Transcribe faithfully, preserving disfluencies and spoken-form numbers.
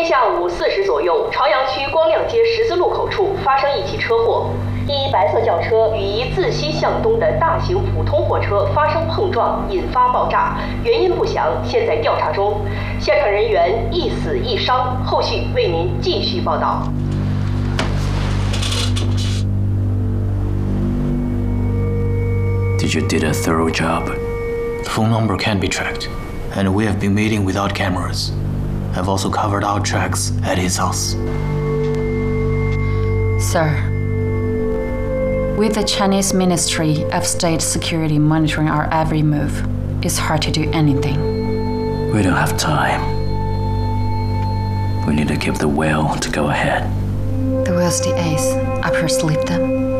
下午四时左右，朝阳区光亮街十字路口处发生一起车祸，一白色轿车与一自西向东的大型普通货车发生碰撞，引发爆炸，原因不详，现在调查中。现场人员一死一伤，后续为您继续报道。 You did a thorough job. The phone number can be tracked, and we have been meeting without cameras. I've also covered our tracks at his house. Sir, with the Chinese Ministry of State Security monitoring our every move, it's hard to do anything. We don't have time. We need to give the will to go ahead. The will's the ace. Up her sleep them.